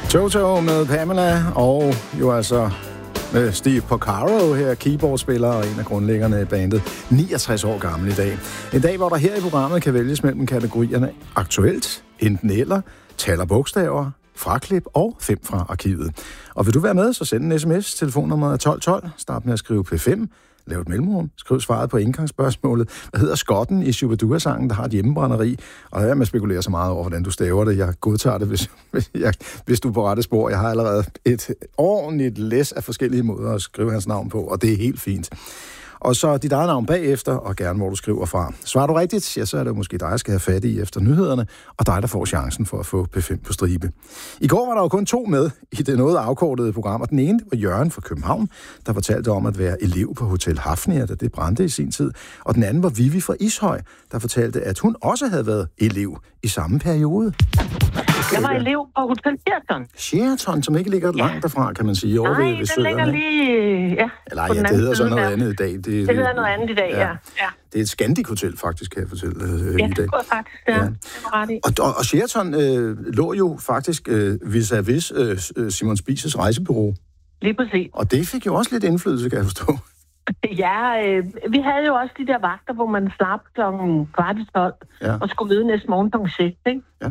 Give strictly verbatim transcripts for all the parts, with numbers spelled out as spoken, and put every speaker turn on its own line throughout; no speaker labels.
Toto med Pamela, og jo altså med Steve Porcaro her, keyboardspiller og en af grundlæggerne i bandet, niogtres år gammel i dag. En dag, hvor der her i programmet kan vælges mellem kategorierne aktuelt, enten eller, tal og bogstaver, fraklip og fem fra arkivet. Og vil du være med, så send en sms. Telefonnummeret er tolv tolv. Start med at skrive P fem. Lav et mellemrum. Skriv svaret på indgangsspørgsmålet. Hvad hedder skotten i Shubidua-sangen, der har et hjemmebrænderi? Og jeg med at spekulere så meget over, hvordan du staver det. Jeg godtager det, hvis, hvis, jeg, hvis du er på rette spor. Jeg har allerede et ordentligt læs af forskellige måder at skrive hans navn på, og det er helt fint. Og så dit eget navn bagefter, og gerne hvor du skriver fra. Svarer du rigtigt, ja, så er det måske dig, der skal have fat i efter nyhederne, og dig, der får chancen for at få P fem på stribe. I går var der jo kun to med i det noget afkortede program, og den ene var Jørgen fra København, der fortalte om at være elev på Hotel Hafnia, da det brændte i sin tid. Og den anden var Vivi fra Ishøj, der fortalte, at hun også havde været elev i samme periode.
Jeg var elev på Hotel Sheraton.
Sheraton, som ikke ligger langt derfra, kan man sige. Over
Nej,
ved, ved
den ligger lige... Ja,
Eller ja, det hedder så noget der. andet i dag. Det,
det, det hedder noget andet i dag, ja. ja. ja.
Det er et Scandic Hotel, faktisk, kan jeg fortælle øh,
ja,
i dag.
Ja, det går faktisk, ja. ja. Ret i.
Og, og, og Sheraton øh, lå jo faktisk øh, vis-a-vis øh, Simon Spies' rejsebureau.
Lige præcis.
Og det fik jo også lidt indflydelse, kan jeg forstå.
Ja, øh, vi havde jo også de der vagter, hvor man slap klokken kvart i tolv, ja. og skulle møde næste morgen klokken seks, ikke?
Ja.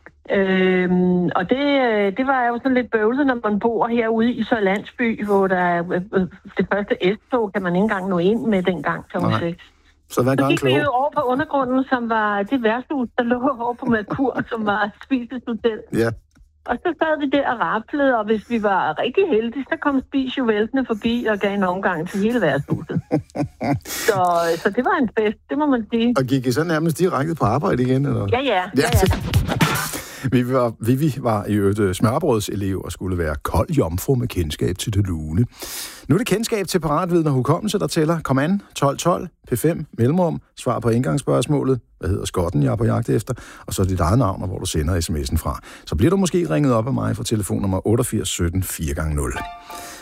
Øhm, og det, det var jo sådan lidt bøvlet, når man bor herude i så landsby, hvor der er det første S-tog, kan man ikke engang nå ind med dengang klokken seks.
Så hvad
så gik
klog?
vi jo over på undergrunden, som var det værtshus, der lå over på Merkur, som var Spies' hotel.
Ja.
Og så sad vi der og raplede, og hvis vi var rigtig heldige, så kom Spies jo væltende forbi og gav en omgang til hele værtshuset. så, så det var en fest, det må man sige.
Og gik I så nærmest direkte på arbejde igen, eller?
Ja, ja. ja, ja.
Vivi var, Vivi var i øvrigt smørbrødselev og skulle være kold jomfru med kendskab til det lune. Nu er det kendskab til paratviden og hukommelse, der tæller. Kom an, tolv tolv, P fem, mellemrum, svar på indgangsspørgsmålet. Hvad hedder skotten, jeg er på jagt efter? Og så dit eget navn, og hvor du sender sms'en fra. Så bliver du måske ringet op af mig fra telefonnummer otteogfirs sytten fire gange nul.